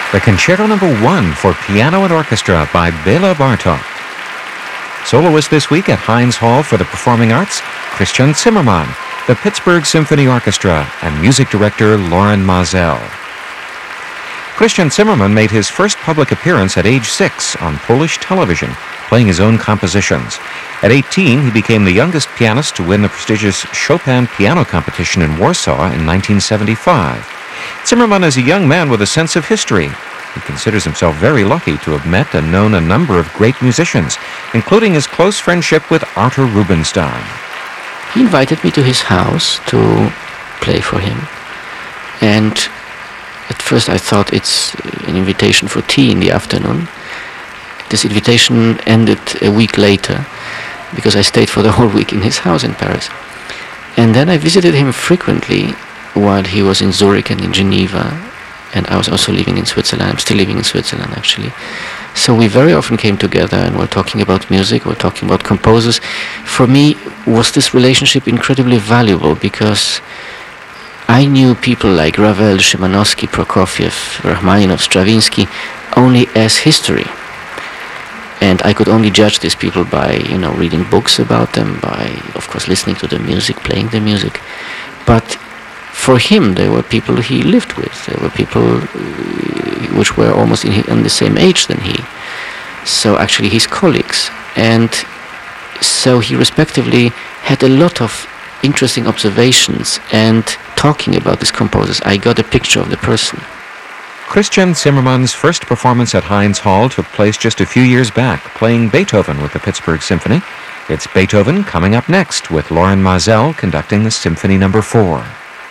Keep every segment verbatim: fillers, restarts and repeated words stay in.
the Concerto Number One for piano and orchestra by Bela Bartok. Soloist this week at Heinz Hall for the Performing Arts, Christian Zimmermann, the Pittsburgh Symphony Orchestra, and music director Loren Maazel. Christian Zimmermann made his first public appearance at age six on Polish television, playing his own compositions. At eighteen, he became the youngest pianist to win the prestigious Chopin piano competition in Warsaw in nineteen seventy-five. Zimmermann is a young man with a sense of history. He considers himself very lucky to have met and known a number of great musicians, including his close friendship with Arthur Rubinstein. He invited me to his house to play for him, and at first I thought it's an invitation for tea in the afternoon. This invitation ended a week later because I stayed for the whole week in his house in Paris. And then I visited him frequently while he was in Zurich and in Geneva, and I was also living in Switzerland. I'm still living in Switzerland, actually. So we very often came together and were talking about music, we're talking about composers. For me, was this relationship incredibly valuable because I knew people like Ravel, Szymanowski, Prokofiev, Rachmaninoff, Stravinsky only as history. And I could only judge these people by, you know, reading books about them, by, of course, listening to the music, playing the music. But for him, they were people he lived with. They were people uh, which were almost in, in the same age than he. So actually his colleagues. And so he respectively had a lot of interesting observations, and talking about these composers, I got a picture of the person. Christian Zimmermann's first performance at Heinz Hall took place just a few years back, playing Beethoven with the Pittsburgh Symphony. It's Beethoven coming up next, with Loren Maazel conducting the Symphony Number Four.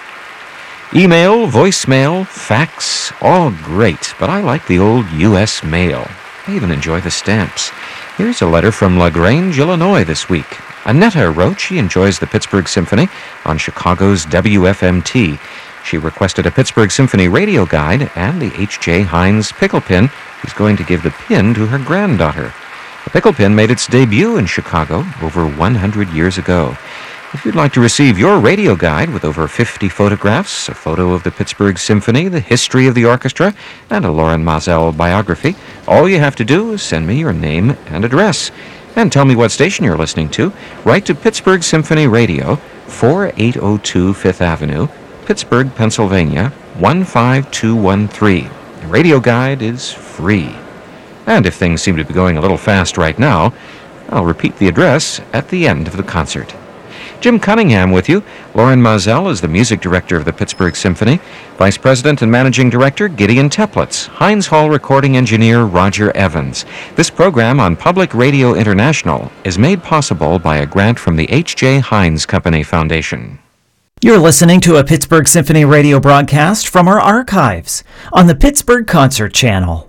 Email, voicemail, fax, all great, but I like the old U S mail. I even enjoy the stamps. Here's a letter from LaGrange, Illinois this week. Annetta wrote she enjoys the Pittsburgh Symphony on Chicago's W F M T. She requested a Pittsburgh Symphony radio guide and the H J Heinz pickle pin. She's going to give the pin to her granddaughter. The pickle pin made its debut in Chicago over one hundred years ago. If you'd like to receive your radio guide with over fifty photographs, a photo of the Pittsburgh Symphony, the history of the orchestra, and a Loren Maazel biography, all you have to do is send me your name and address. And tell me what station you're listening to. Write to Pittsburgh Symphony Radio, forty-eight oh two Fifth Avenue, Pittsburgh, Pennsylvania, one five two one three. The radio guide is free. And if things seem to be going a little fast right now, I'll repeat the address at the end of the concert. Jim Cunningham with you. Loren Maazel is the music director of the Pittsburgh Symphony. Vice President and Managing Director, Gideon Teplitz. Heinz Hall recording engineer, Roger Evans. This program on Public Radio International is made possible by a grant from the H J Heinz Company Foundation. You're listening to a Pittsburgh Symphony radio broadcast from our archives on the Pittsburgh Concert Channel.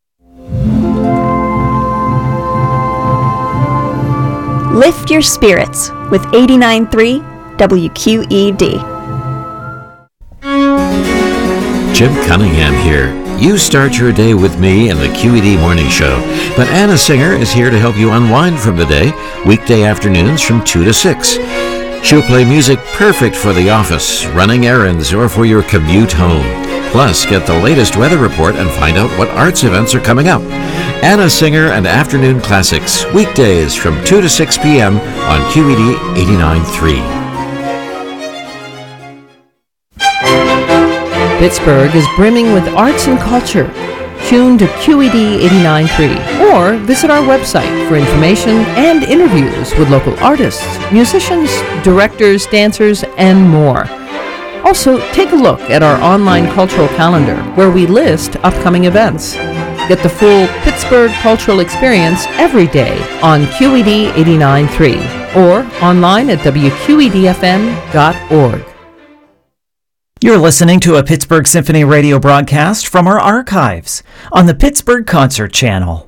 Lift your spirits with eighty-nine point three W Q E D. Jim Cunningham here. You start your day with me and the Q E D Morning Show, but Anna Singer is here to help you unwind from the day, weekday afternoons from two to six. She'll play music perfect for the office, running errands, or for your commute home. Plus, get the latest weather report and find out what arts events are coming up. Anna Singer and Afternoon Classics, weekdays from two to six p.m. on Q E D eighty-nine point three. Pittsburgh is brimming with arts and culture. Tune to Q E D eighty-nine point three or visit our website for information and interviews with local artists, musicians, directors, dancers, and more. Also, take a look at our online cultural calendar where we list upcoming events. Get the full Pittsburgh cultural experience every day on Q E D eighty-nine point three or online at W Q E D F M dot org. You're listening to a Pittsburgh Symphony radio broadcast from our archives on the Pittsburgh Concert Channel.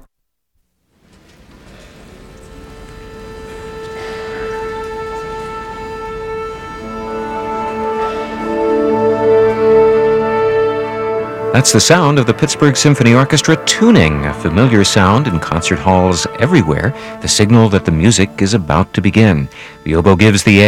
That's the sound of the Pittsburgh Symphony Orchestra tuning, a familiar sound in concert halls everywhere, the signal that the music is about to begin. The oboe gives the A.